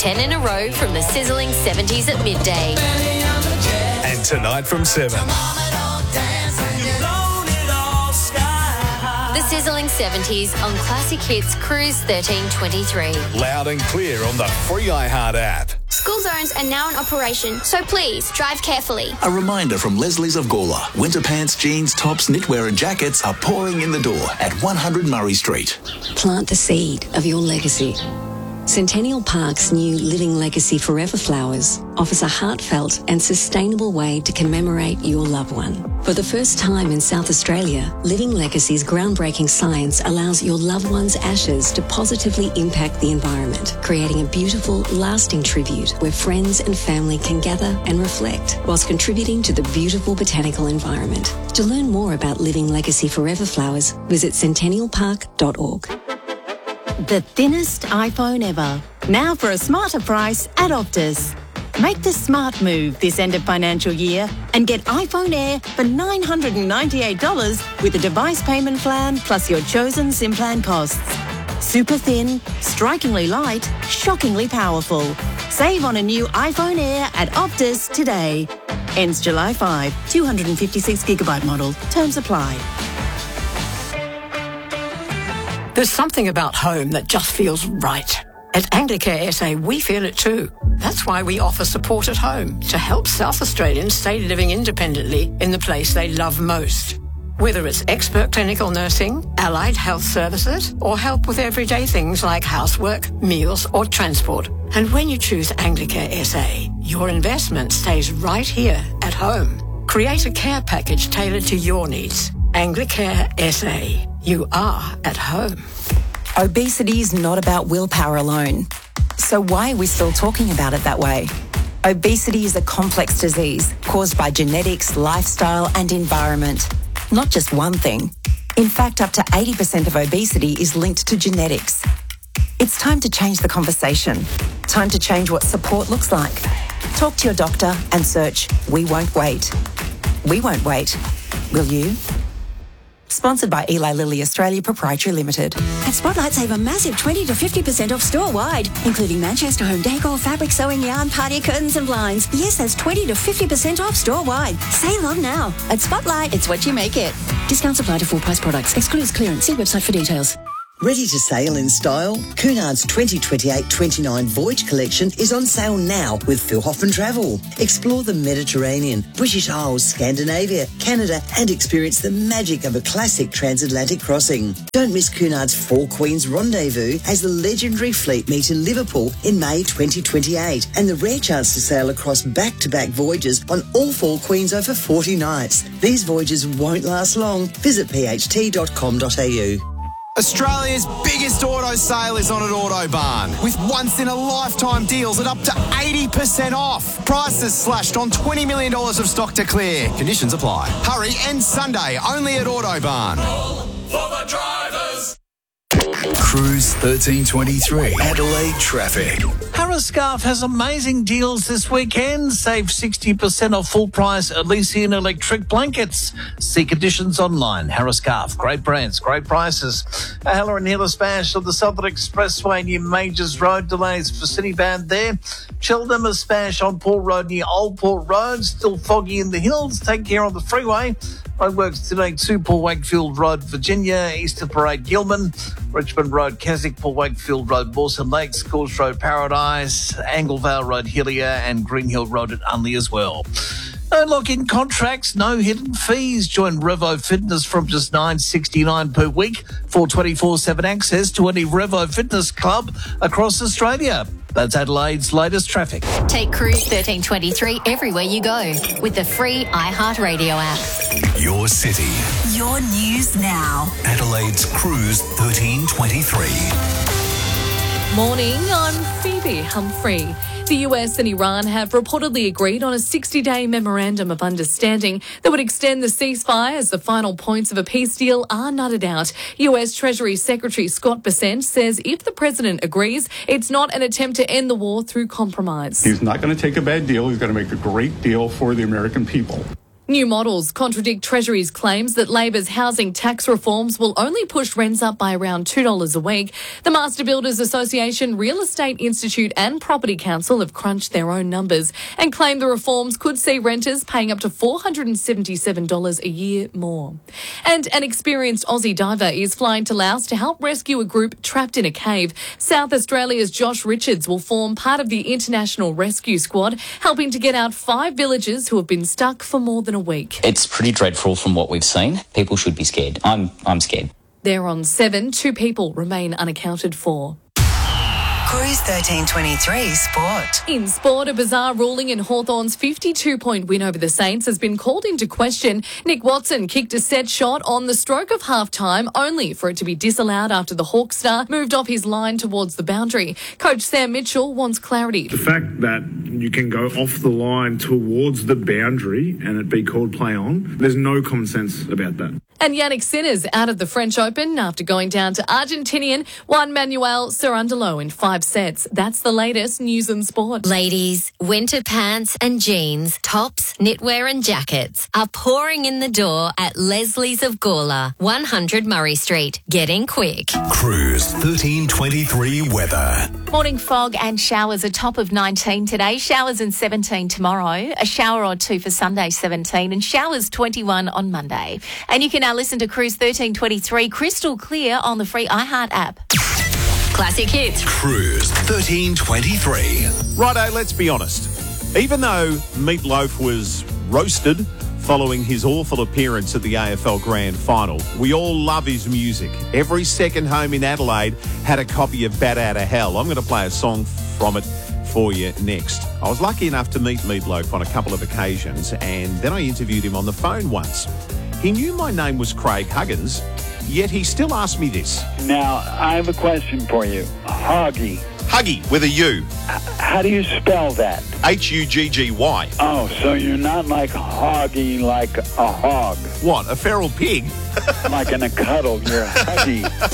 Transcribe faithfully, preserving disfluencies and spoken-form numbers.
ten in a row from the sizzling seventies at midday. And tonight from seven. The sizzling seventies on Classic Hits Cruise thirteen twenty-three. Loud and clear on the free iHeart app. School zones are now in operation, so please drive carefully. A reminder from Leslie's of Gawler. Winter pants, jeans, tops, knitwear and jackets are pouring in the door at one hundred Murray Street. Plant the seed of your legacy. Centennial Park's new Living Legacy Forever Flowers offers a heartfelt and sustainable way to commemorate your loved one. For the first time in South Australia, Living Legacy's groundbreaking science allows your loved one's ashes to positively impact the environment, creating a beautiful, lasting tribute where friends and family can gather and reflect whilst contributing to the beautiful botanical environment. To learn more about Living Legacy Forever Flowers, visit centennial park dot org. The thinnest iPhone ever. Now for a smarter price at Optus. Make the smart move this end of financial year and get iPhone Air for nine hundred ninety-eight dollars with a device payment plan plus your chosen SIM plan costs. Super thin, strikingly light, shockingly powerful. Save on a new iPhone Air at Optus today. Ends July fifth. two hundred fifty-six gigabyte model. Terms apply. There's something about home that just feels right. At Anglicare S A, we feel it too. That's why we offer support at home to help South Australians stay living independently in the place they love most. Whether it's expert clinical nursing, allied health services, or help with everyday things like housework, meals, or transport. And when you choose Anglicare S A, your investment stays right here at home. Create a care package tailored to your needs. Anglicare S A. You are at home. Obesity is not about willpower alone. So why are we still talking about it that way? Obesity is a complex disease caused by genetics, lifestyle and environment. Not just one thing. In fact, up to eighty percent of obesity is linked to genetics. It's time to change the conversation. Time to change what support looks like. Talk to your doctor and search We Won't Wait. We won't wait. Will you? Sponsored by Eli Lilly Australia Proprietary Limited. At Spotlight, save a massive twenty to fifty percent off store-wide, including Manchester home decor, fabric, sewing, yarn, party curtains and blinds. Yes, that's twenty to fifty percent off store-wide. Save on now. At Spotlight, it's what you make it. Discounts apply to full-price products. Excludes clearance. See website for details. Ready to sail in style? Cunard's twenty twenty-eight twenty-nine Voyage Collection is on sale now with Phil Hoffman Travel. Explore the Mediterranean, British Isles, Scandinavia, Canada and experience the magic of a classic transatlantic crossing. Don't miss Cunard's Four Queens Rendezvous as the legendary fleet meet in Liverpool in May twenty twenty-eight and the rare chance to sail across back-to-back voyages on all Four Queens over forty nights. These voyages won't last long. Visit p h t dot com dot a u. Australia's biggest auto sale is on at Autobarn with once-in-a-lifetime deals at up to eighty percent off. Prices slashed on twenty million dollars of stock to clear. Conditions apply. Hurry, end Sunday only at Autobarn. Roll for the drivers. Cruise thirteen twenty-three. Adelaide traffic. Harriscarf has amazing deals this weekend. Save sixty percent off full price Elysian electric blankets. See conditions online. Harriscarf, great brands, great prices. A Heller and Hiller smash on the Southern Expressway near Majors Road. Delays for Cityband there. Cheltenham a smash on Port Road near Old Port Road. Still foggy in the hills. Take care on the freeway. Roadworks today to Port Wakefield Road, Virginia, Easter Parade, Gilman, Richmond Road, Keswick, Port Wakefield Road, Mawson Lakes, Course Road, Paradise, Anglevale Road, Hillier, and Green Hill Road at Unley as well. No lock-in contracts, no hidden fees. Join Revo Fitness from just nine dollars sixty-nine per week for twenty-four seven access to any Revo Fitness club across Australia. That's Adelaide's latest traffic. Take Cruise thirteen twenty-three everywhere you go with the free iHeartRadio app. Your city. Your news now. Adelaide's Cruise thirteen twenty-three. Morning, I'm Phoebe Humphrey. The U S and Iran have reportedly agreed on a sixty-day memorandum of understanding that would extend the ceasefire as the final points of a peace deal are nutted out. U S Treasury Secretary Scott Bessent says if the president agrees, it's not an attempt to end the war through compromise. He's not going to take a bad deal. He's going to make a great deal for the American people. New models contradict Treasury's claims that Labor's housing tax reforms will only push rents up by around two dollars a week. The Master Builders Association, Real Estate Institute and Property Council have crunched their own numbers and claim the reforms could see renters paying up to four hundred seventy-seven dollars a year more. And an experienced Aussie diver is flying to Laos to help rescue a group trapped in a cave. South Australia's Josh Richards will form part of the International Rescue Squad, helping to get out five villagers who have been stuck for more than a week. It's pretty dreadful from what we've seen. People should be scared. I'm I'm scared. They're on seven. Two people remain unaccounted for. Cruise thirteen twenty-three Sport. In sport, a bizarre ruling in Hawthorn's fifty-two point win over the Saints has been called into question. Nick Watson kicked a set shot on the stroke of half-time, only for it to be disallowed after the Hawk star moved off his line towards the boundary. Coach Sam Mitchell wants clarity. The fact that you can go off the line towards the boundary and it be called play on, there's no common sense about that. And Yannick Sinner's out of the French Open after going down to Argentinian Juan Manuel Cerundolo in five sets. That's the latest news and sport. Ladies, winter pants and jeans, tops, knitwear and jackets are pouring in the door at Leslie's of Gawler, one hundred Murray Street. Get in quick. Cruise thirteen twenty-three weather. Morning fog and showers, a top of nineteen today, showers and seventeen tomorrow, a shower or two for Sunday seventeen and showers twenty-one on Monday. And you can now listen to Cruise thirteen twenty-three crystal clear on the free iHeart app. Classic hits. Cruise thirteen twenty-three. Righto, let's be honest. Even though Meatloaf was roasted following his awful appearance at the A F L Grand Final, we all love his music. Every second home in Adelaide had a copy of Bat Outta Hell. I'm going to play a song from it for you next. I was lucky enough to meet Meatloaf on a couple of occasions, and then I interviewed him on the phone once. He knew my name was Craig Huggins, yet he still asked me this. Now, I have a question for you. Huggy. Huggy, with a U. H- how do you spell that? H U G G Y. Oh, so you're not like hoggy like a hog. What, a feral pig? Like in a cuddle, you're huggy.